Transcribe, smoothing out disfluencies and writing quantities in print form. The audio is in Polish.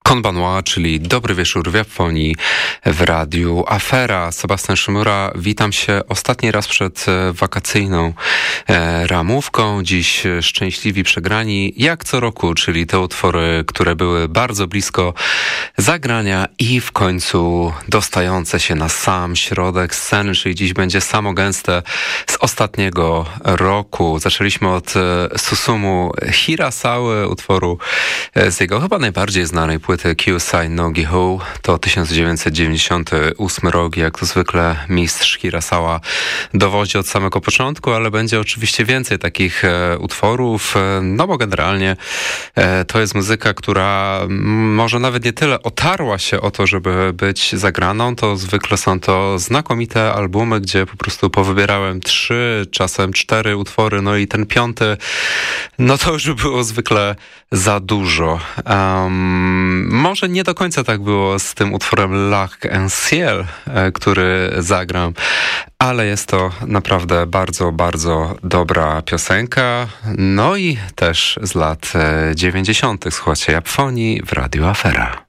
Konbanwa, czyli Dobry Wieczór w Japonii w Radiu Afera. Sebastian Szymura, witam się ostatni raz przed wakacyjną ramówką. Dziś Szczęśliwi Przegrani, jak co roku, czyli te utwory, które były bardzo blisko zagrania i w końcu dostające się na sam środek sceny, czyli dziś będzie samo gęste z ostatniego roku. Zaczęliśmy od Susumu Hirasawy, utworu z jego chyba najbardziej znanej płyty Kyusai no Gihou. To 1998 rok, jak to zwykle mistrz Hirasawa dowodzi od samego początku, ale będzie oczywiście więcej takich utworów, no bo generalnie to jest muzyka, która może nawet nie tyle otarła się o to, żeby być zagraną, to zwykle są to znakomite albumy, gdzie po prostu powybierałem 3, czasem 4 utwory, no i ten 5, no to już było zwykle za dużo. Może nie do końca tak było z tym utworem Lac en Ciel, który zagram, ale jest to naprawdę bardzo, bardzo dobra piosenka. No i też z lat 90. Słuchajcie Japonii w Radiu Afera.